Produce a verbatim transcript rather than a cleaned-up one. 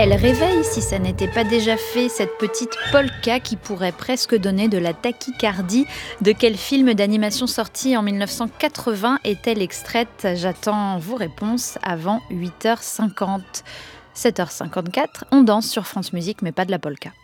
Elle réveille, si ça n'était pas déjà fait, cette petite polka qui pourrait presque donner de la tachycardie. De quel film d'animation sorti en dix-neuf cent quatre-vingts est-elle extraite ? J'attends vos réponses avant huit heures cinquante. sept heures cinquante-quatre, on danse sur France Musique, mais pas de la polka.